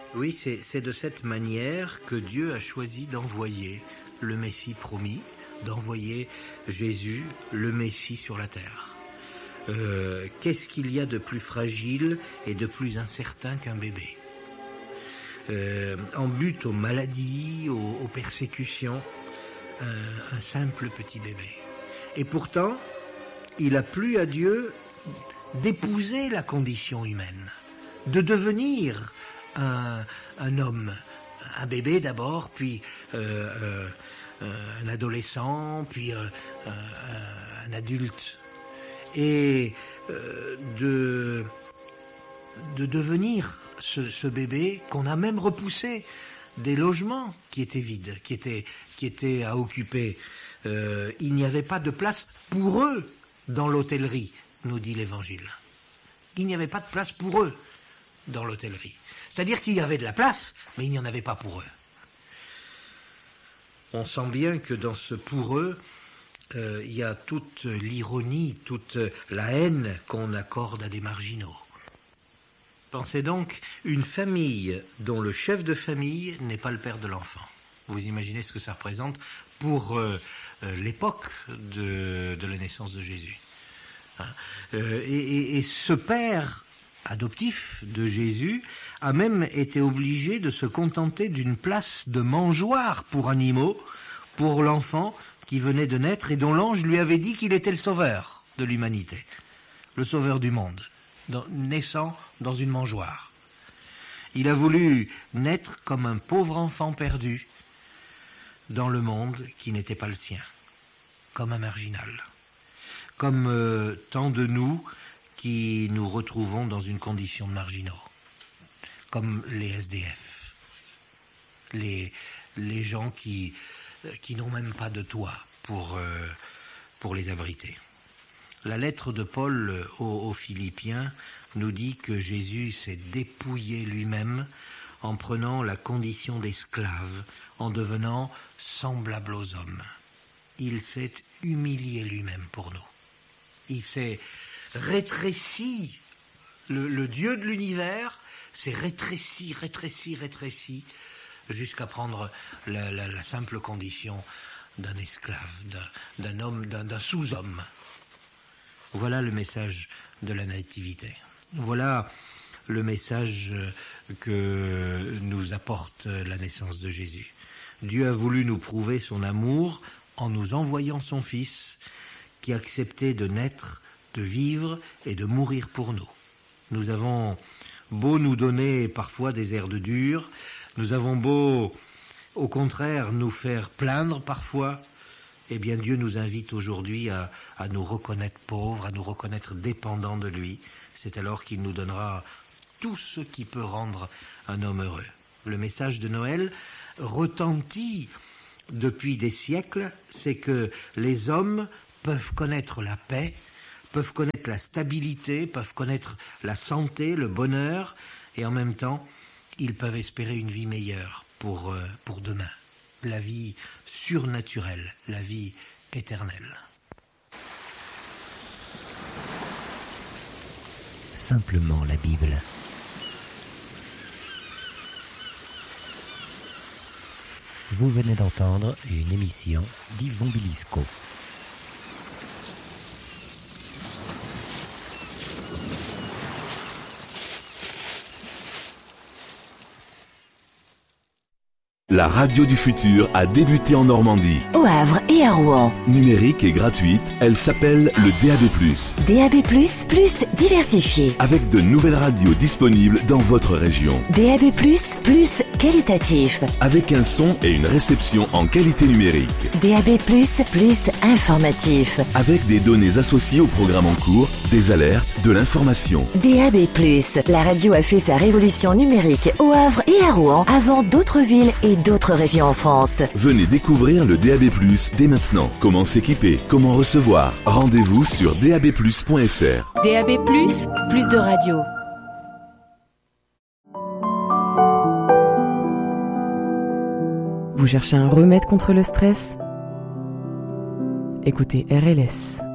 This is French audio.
Oui, c'est de cette manière que Dieu a choisi d'envoyer le Messie promis, d'envoyer Jésus, le Messie sur la terre. Qu'est-ce qu'il y a de plus fragile et de plus incertain qu'un bébé ? En butte aux maladies, aux persécutions, un simple petit bébé. Et pourtant, il a plu à Dieu d'épouser la condition humaine, de devenir un homme, un bébé d'abord, puis un adolescent, puis un adulte, et de devenir ce bébé qu'on a même repoussé des logements qui étaient vides, qui étaient à occuper. Il n'y avait pas de place pour eux dans l'hôtellerie, nous dit l'Évangile. Il n'y avait pas de place pour eux dans l'hôtellerie. C'est-à-dire qu'il y avait de la place, mais il n'y en avait pas pour eux. On sent bien que dans ce pour eux, il y a toute l'ironie, toute la haine qu'on accorde à des marginaux. Pensez donc, une famille dont le chef de famille n'est pas le père de l'enfant. Vous imaginez ce que ça représente pour l'époque de la naissance de Jésus. Et ce père adoptif de Jésus a même été obligé de se contenter d'une place de mangeoire pour animaux, pour l'enfant qui venait de naître et dont l'ange lui avait dit qu'il était le sauveur de l'humanité, le sauveur du monde, naissant dans une mangeoire. Il a voulu naître comme un pauvre enfant perdu dans le monde qui n'était pas le sien, comme un marginal, comme tant de nous qui nous retrouvons dans une condition de marginaux, comme les SDF, les gens qui n'ont même pas de toit pour les abriter. La lettre de Paul aux Philippiens nous dit que Jésus s'est dépouillé lui-même en prenant la condition d'esclave, en devenant semblable aux hommes. Il s'est humilié lui-même pour nous. Il s'est rétréci, le Dieu de l'univers s'est rétréci, jusqu'à prendre la simple condition d'un esclave, d'un homme, d'un sous-homme. Voilà le message de la nativité. Voilà le message que nous apporte la naissance de Jésus. Dieu a voulu nous prouver son amour en nous envoyant son Fils, qui a accepté de naître, de vivre et de mourir pour nous. Nous avons beau nous donner parfois des airs de dur, nous avons beau, au contraire, nous faire plaindre parfois, eh bien Dieu nous invite aujourd'hui à nous reconnaître pauvres, à nous reconnaître dépendants de lui. C'est alors qu'il nous donnera tout ce qui peut rendre un homme heureux. Le message de Noël retentit depuis des siècles, c'est que les hommes peuvent connaître la paix, peuvent connaître la stabilité, peuvent connaître la santé, le bonheur, et en même temps, ils peuvent espérer une vie meilleure pour demain, la vie surnaturelle, la vie éternelle. Simplement la Bible. Vous venez d'entendre une émission d'Yvon Bilisco. La radio du futur a débuté en Normandie. Au Havre et à Rouen. Numérique et gratuite, elle s'appelle le DAB+. DAB+, plus diversifié. Avec de nouvelles radios disponibles dans votre région. DAB+, plus qualitatif. Avec un son et une réception en qualité numérique. DAB+, plus informatif. Avec des données associées au programme en cours, des alertes, de l'information. DAB+, la radio a fait sa révolution numérique au Havre et à Rouen avant d'autres villes et d'autres régions en France. Venez découvrir le DAB+, dès maintenant. Comment s'équiper, comment recevoir. Rendez-vous sur dabplus.fr. DAB+, plus de radio. Vous cherchez un remède contre le stress ? Écoutez RLS.